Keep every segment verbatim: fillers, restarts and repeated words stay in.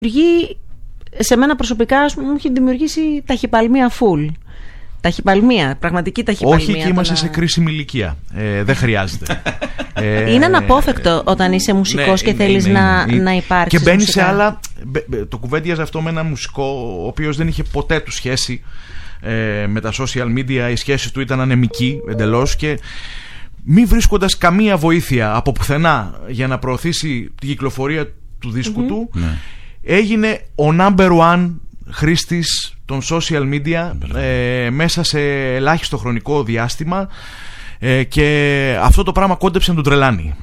δημιουργεί, σε μένα προσωπικά μου έχει δημιουργήσει ταχυπαλμία full. Ταχυπαλμία, πραγματική ταχυπαλμία. Όχι, και είμαστε να... σε κρίσιμη ηλικία. Ε, δεν χρειάζεται. ε, είναι αναπόφευκτο όταν είσαι μουσικός, ναι, και θέλεις ναι, ναι, να, ναι. να υπάρξεις. Και μπαίνεις σε άλλα. Το κουβέντιαζε αυτό με έναν μουσικό, ο οποίος δεν είχε ποτέ του σχέση ε, με τα social media. Η σχέση του ήταν ανεμική εντελώς και μη βρίσκοντας καμία βοήθεια από πουθενά για να προωθήσει την κυκλοφορία του δίσκου mm-hmm. του, ναι. έγινε ο number one χρήστης των social media ε, μέσα σε ελάχιστο χρονικό διάστημα, ε, και αυτό το πράγμα κόντεψε να τον τρελάνει.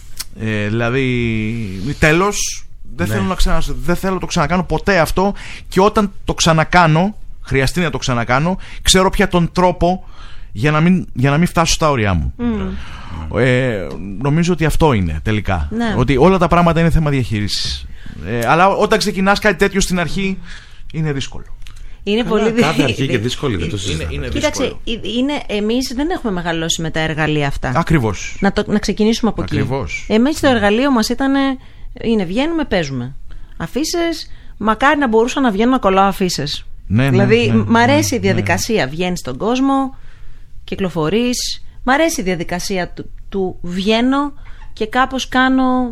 Ε, δηλαδή τέλος, δεν, ναι. θέλω να ξανα, δεν θέλω να το ξανακάνω ποτέ αυτό, και όταν το ξανακάνω, χρειαστεί να το ξανακάνω, ξέρω πια τον τρόπο για να μην, για να μην φτάσω στα όρια μου. Mm. Ε, νομίζω ότι αυτό είναι τελικά. Ναι. Ότι όλα τα πράγματα είναι θέμα διαχείρισης. Ε, αλλά όταν ξεκινάς κάτι τέτοιο στην αρχή, είναι δύσκολο. Είναι Καλά, πολύ δύσκολο. Κάθε αρχή και δύσκολη, δεν το συζητάμε. Είναι, είναι Κοίταξε, είναι, εμείς δεν έχουμε μεγαλώσει με τα εργαλεία αυτά. Ακριβώς. Να, το, να ξεκινήσουμε από Ακριβώς. εκεί. Εμείς το εργαλείο μας ήταν, είναι βγαίνουμε, παίζουμε. Αφίσες, μακάρι να μπορούσα να βγαίνω να κολλάω αφίσες. Ναι, δηλαδή, ναι, ναι, μ' αρέσει ναι, η διαδικασία. Ναι. Βγαίνεις στον κόσμο, κυκλοφορείς. Μ' αρέσει η διαδικασία του, του βγαίνω και κάπως κάνω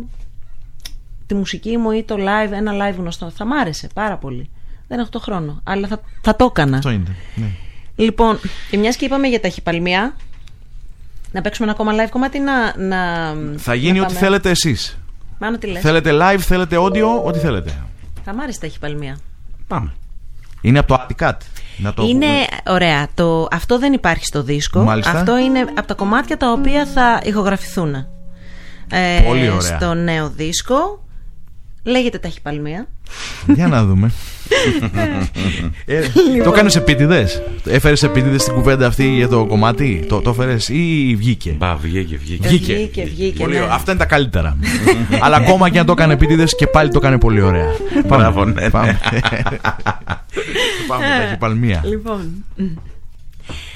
τη μουσική μου ή το live, ένα live γνωστό. Θα μ' άρεσε πάρα πολύ. Δεν έχω το χρόνο, αλλά θα, θα το έκανα. Αυτό είναι. Ναι. Λοιπόν, και μιας και είπαμε για ταχυπαλμία, να παίξουμε ένα ακόμα live κομμάτι, να, να θα γίνει να ό,τι θέλετε εσείς. Μάνο, τι λες? Θέλετε live, θέλετε audio, ό,τι θέλετε. Θα μ' άρεσε ταχυπαλμία. Πάμε. Είναι από το Atticat. Να το... Είναι ωραία. Το, αυτό δεν υπάρχει στο δίσκο. Μάλιστα. Αυτό είναι από τα κομμάτια τα οποία θα ηχογραφηθούν. Ε, Πολύ ωραία. Στο νέο δίσκο. Λέγεται ταχυπαλμία. Για να δούμε. ε, το κάνεις επίτηδες? Έφερες επίτηδες στην κουβέντα αυτή για το κομμάτι? Το, το έφερες ή βγήκε? Μπα, βγήκε, βγήκε. Βγήκε, βγήκε, βγήκε πολύ, ναι. Αυτά είναι τα καλύτερα. Αλλά ακόμα και αν το έκανε επίτηδες, και πάλι το έκανε πολύ ωραία. Μπράβο, ναι. Πάμε. Πάμε, ταχυπαλμία. Λοιπόν.